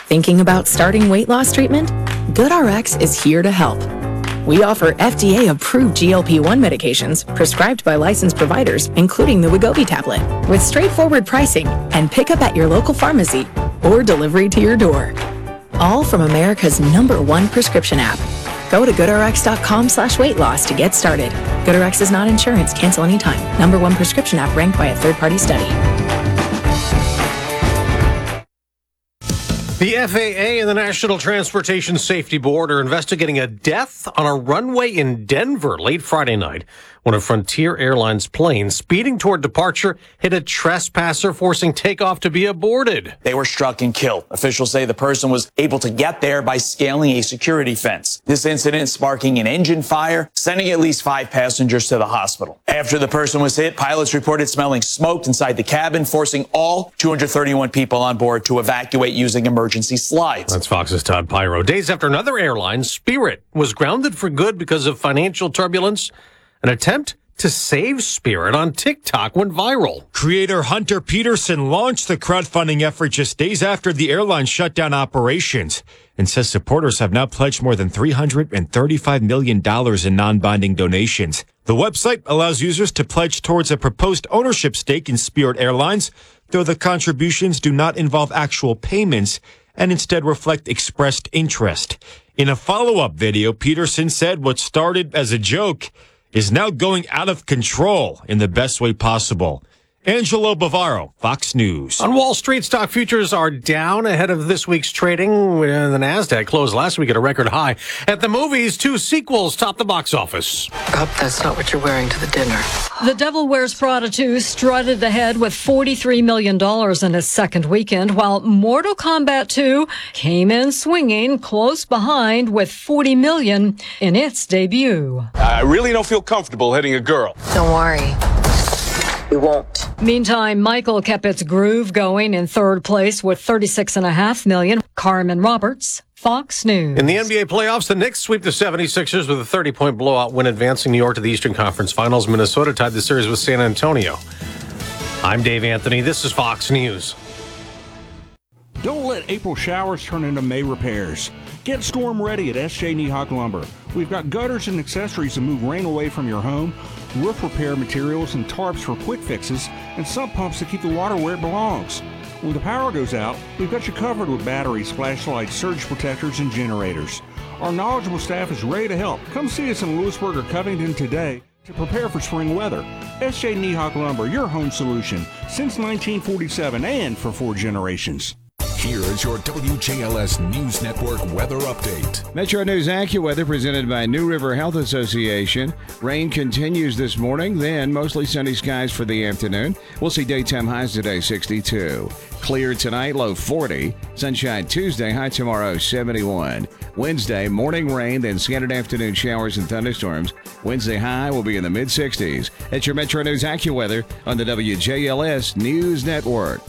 Thinking about starting weight loss treatment? GoodRx is here to help. We offer FDA-approved GLP-1 medications prescribed by licensed providers, including the Wegovy tablet, with straightforward pricing and pickup at your local pharmacy or delivery to your door. All from America's #1 prescription app. Go to goodrx.com/weight-loss to get started. GoodRx is not insurance. Cancel anytime. #1 prescription app ranked by a third-party study. The FAA and the National Transportation Safety Board are investigating a death on a runway in Denver late Friday night when a Frontier Airlines plane speeding toward departure hit a trespasser, forcing takeoff to be aborted. They were struck and killed. Officials say the person was able to get there by scaling a security fence. This incident sparking an engine fire, sending at least 5 passengers to the hospital. After the person was hit, pilots reported smelling smoke inside the cabin, forcing all 231 people on board to evacuate using emergency slides. That's Fox's Todd Pyro. Days after another airline, Spirit, was grounded for good because of financial turbulence, an attempt to save Spirit on TikTok went viral. Creator Hunter Peterson launched the crowdfunding effort just days after the airline shut down operations and says supporters have now pledged more than $335 million in non-binding donations. The website allows users to pledge towards a proposed ownership stake in Spirit Airlines, though the contributions do not involve actual payments and instead reflect expressed interest. In a follow-up video, Peterson said what started as a joke is now going out of control in the best way possible. Angelo Bavaro, Fox News. On Wall Street, stock futures are down ahead of this week's trading. The Nasdaq closed last week at a record high. At the movies, 2 sequels topped the box office. I hope that's not what you're wearing to the dinner. The Devil Wears Prada 2 strutted ahead with $43 million in its second weekend, while Mortal Kombat 2 came in swinging close behind with $40 million in its debut. I really don't feel comfortable hitting a girl. Don't worry. We won't. Meantime, Michael kept its groove going in third place with $36.5 million. Carmen Roberts, Fox News. In the NBA playoffs, the Knicks sweep the 76ers with a 30-point blowout win, advancing New York to the Eastern Conference Finals. Minnesota tied the series with San Antonio. I'm Dave Anthony. This is Fox News. Don't let April showers turn into May repairs. Get storm ready at SJ Nihock Lumber. We've got gutters and accessories to move rain away from your home, roof repair materials and tarps for quick fixes, and sump pumps to keep the water where it belongs. When the power goes out, we've got you covered with batteries, flashlights, surge protectors, and generators. Our knowledgeable staff is ready to help. Come see us in Lewisburg or Covington today to prepare for spring weather. SJ Nihock Lumber, your home solution since 1947 and for 4 generations. Here is your WJLS News Network weather update. Metro News AccuWeather presented by New River Health Association. Rain continues this morning, then mostly sunny skies for the afternoon. We'll see daytime highs today, 62. Clear tonight, low 40. Sunshine Tuesday, high tomorrow, 71. Wednesday, morning rain, then scattered afternoon showers and thunderstorms. Wednesday high will be in the mid-60s. That's your Metro News AccuWeather on the WJLS News Network.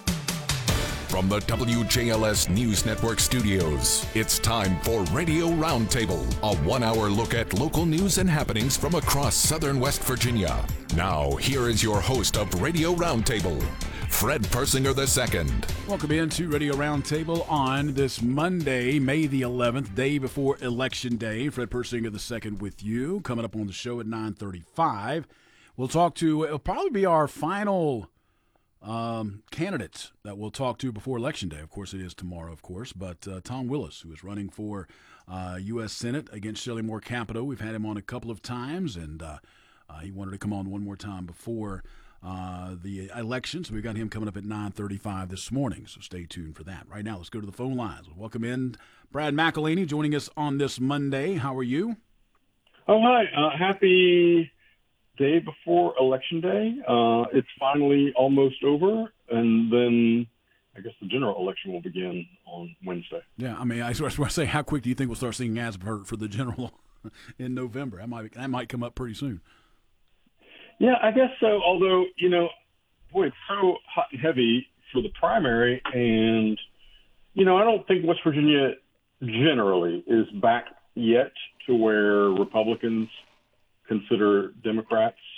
From the WJLS News Network studios, it's time for Radio Roundtable, a 1-hour look at local news and happenings from across southern West Virginia. Now, here is your host of Radio Roundtable, Fred Persinger II. Welcome into Radio Roundtable on this Monday, May the 11th, day before Election Day. Fred Persinger II with you. Coming up on the show at 9:35, we'll talk to, it'll probably be our final candidates that we'll talk to before Election Day. Of course, it is tomorrow, of course, but Tom Willis, who is running for U.S. Senate against Shelley Moore Capito. We've had him on a couple of times, and he wanted to come on one more time before the election, so we got him coming up at 9:35 this morning, so stay tuned for that. Right now, let's go to the phone lines. Welcome in Brad McElhaney joining us on this Monday. How are you? Oh, hi. Happy day before Election Day. It's finally almost over, and then I guess the general election will begin on Wednesday. Yeah, I mean, I was going to say, how quick do you think we'll start seeing ads for the general in November? That might come up pretty soon. Yeah, I guess so, although, boy, it's so hot and heavy for the primary, and, I don't think West Virginia generally is back yet to where Republicans consider Democrats